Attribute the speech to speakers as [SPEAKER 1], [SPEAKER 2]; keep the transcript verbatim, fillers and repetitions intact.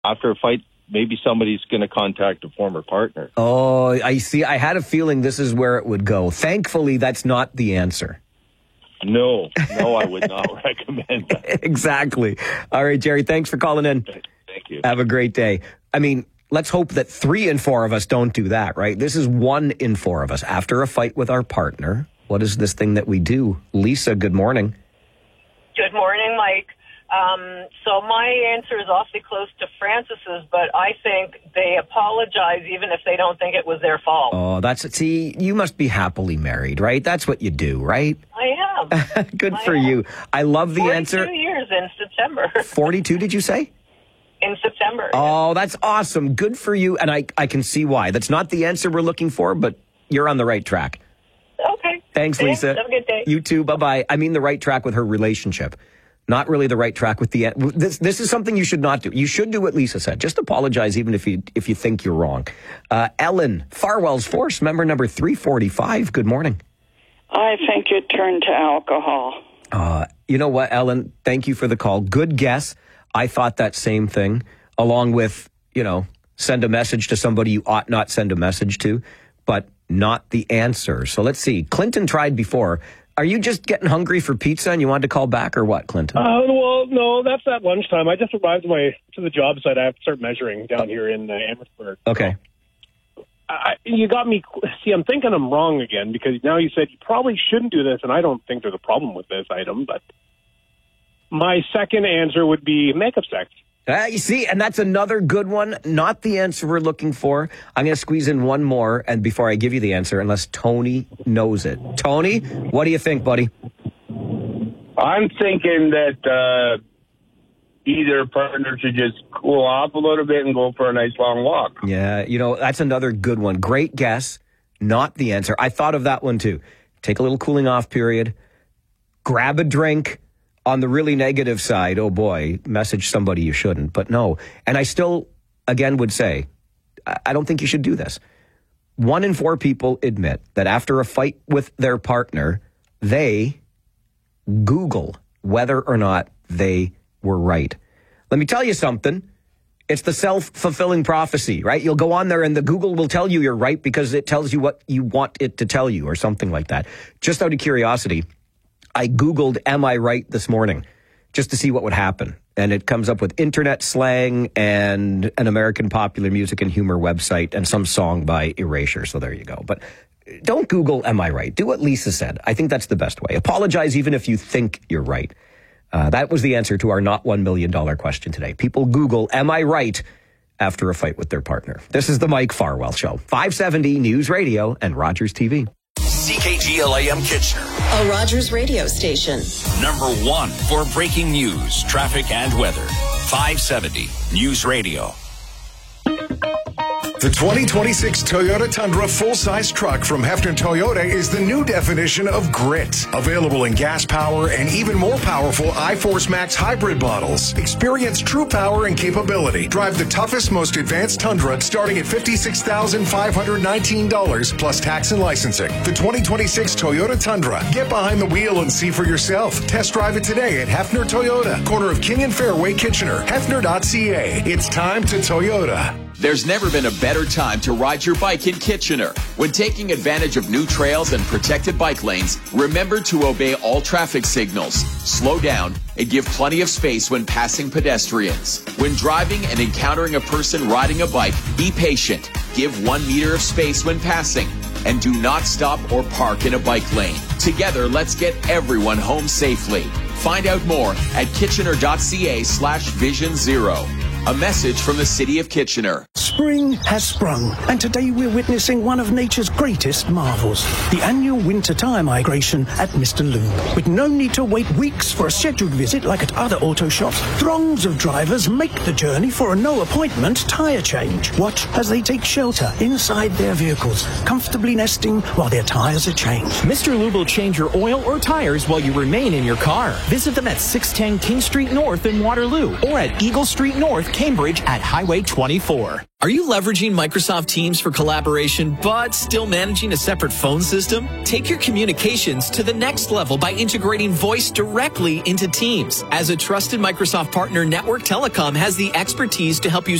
[SPEAKER 1] after a fight, maybe somebody's going to contact a former partner.
[SPEAKER 2] Oh, I see. I had a feeling this is where it would go. Thankfully, that's not the answer.
[SPEAKER 1] No, no, I would not recommend that.
[SPEAKER 2] Exactly. All right, Jerry, thanks for calling in.
[SPEAKER 1] Thank you.
[SPEAKER 2] Have a great day. I mean, let's hope that three in four of us don't do that, right? This is one in four of us. After a fight with our partner, what is this thing that we do? Lisa, good morning.
[SPEAKER 3] Good morning, Mike. Um, so my answer is awfully close to Francis's, but I think they apologize even if they don't think it was their fault.
[SPEAKER 2] Oh, that's, see, you must be happily married, right? That's what you do, right?
[SPEAKER 3] I am.
[SPEAKER 2] Good
[SPEAKER 3] I
[SPEAKER 2] for
[SPEAKER 3] am.
[SPEAKER 2] you. I love the answer.
[SPEAKER 3] forty-two years in September.
[SPEAKER 2] forty-two, did you say?
[SPEAKER 3] In September.
[SPEAKER 2] Oh, that's awesome. Good for you. And I, I can see why. That's not the answer we're looking for, but you're on the right track.
[SPEAKER 3] Okay.
[SPEAKER 2] Thanks,
[SPEAKER 3] Thanks.
[SPEAKER 2] Lisa.
[SPEAKER 3] Have a good day.
[SPEAKER 2] You too. Bye-bye. I mean the right track with her relationship. Not really the right track with the... This This is something you should not do. You should do what Lisa said. Just apologize even if you if you think you're wrong. Uh, Ellen, Farwell's Force, member number three forty-five. Good morning.
[SPEAKER 4] I think you turn to alcohol.
[SPEAKER 2] Uh, you know what, Ellen? Thank you for the call. Good guess. I thought that same thing, along with, you know, send a message to somebody you ought not send a message to, but not the answer. So let's see. Clinton tried before. Are you just getting hungry for pizza and you wanted to call back or what, Clinton?
[SPEAKER 5] Uh, well, no, that's at lunchtime. I just arrived my, to the job site. I have to start measuring down here in uh, Amherstburg.
[SPEAKER 2] Okay.
[SPEAKER 5] I, you got me. See, I'm thinking I'm wrong again because now you said you probably shouldn't do this, and I don't think there's a problem with this item, but my second answer would be makeup sex.
[SPEAKER 2] Uh, you see, and that's another good one. Not the answer we're looking for. I'm going to squeeze in one more, and before I give you the answer, unless Tony knows it. Tony, what do you think, buddy?
[SPEAKER 6] I'm thinking that uh, either partner should just cool off a little bit and go for a nice long walk.
[SPEAKER 2] Yeah, you know, that's another good one. Great guess. Not the answer. I thought of that one, too. Take a little cooling off period. Grab a drink. On the really negative side, oh boy, message somebody you shouldn't. But no. And I still, again, would say, I don't think you should do this. One in four people admit that after a fight with their partner, they Google whether or not they were right. Let me tell you something. It's the self-fulfilling prophecy, right? You'll go on there and the Google will tell you you're right because it tells you what you want it to tell you or something like that. Just out of curiosity, I Googled, am I right this morning, just to see what would happen. And it comes up with internet slang and an American popular music and humor website and some song by Erasure. So there you go. But don't Google, am I right? Do what Lisa said. I think that's the best way. Apologize even if you think you're right. Uh, that was the answer to our not one million dollars question today. People Google, am I right, after a fight with their partner. This is the Mike Farwell Show. five seventy News Radio and Rogers T V.
[SPEAKER 7] C K G L A M Kitchener,
[SPEAKER 8] a Rogers radio station.
[SPEAKER 7] Number one for breaking news, traffic, and weather. five seventy News Radio.
[SPEAKER 9] The twenty twenty-six Toyota Tundra full-size truck from Hefner Toyota is the new definition of grit. Available in gas power and even more powerful iForce Max hybrid models. Experience true power and capability. Drive the toughest, most advanced Tundra starting at fifty-six thousand five hundred nineteen dollars plus tax and licensing. The twenty twenty-six Toyota Tundra. Get behind the wheel and see for yourself. Test drive it today at Hefner Toyota, corner of King and Fairway, Kitchener. Hefner dot C A. It's time to Toyota.
[SPEAKER 10] There's never been a better time to ride your bike in Kitchener. When taking advantage of new trails and protected bike lanes, remember to obey all traffic signals, slow down, and give plenty of space when passing pedestrians. When driving and encountering a person riding a bike, be patient, give one meter of space when passing, and do not stop or park in a bike lane. Together, let's get everyone home safely. Find out more at Kitchener dot C A slash Vision Zero. A message from the City of Kitchener.
[SPEAKER 11] Spring has sprung, and today we're witnessing one of nature's greatest marvels, the annual winter tire migration at Mister Lube. With no need to wait weeks for a scheduled visit like at other auto shops, throngs of drivers make the journey for a no-appointment tire change. Watch as they take shelter inside their vehicles, comfortably nesting while their tires are changed.
[SPEAKER 12] Mister Lube will change your oil or tires while you remain in your car. Visit them at six ten King Street North in Waterloo or at Eagle Street North, Cambridge at Highway twenty-four.
[SPEAKER 13] Are you leveraging Microsoft Teams for collaboration, but still managing a separate phone system? Take your communications to the next level by integrating voice directly into Teams. As a trusted Microsoft partner, Network Telecom has the expertise to help you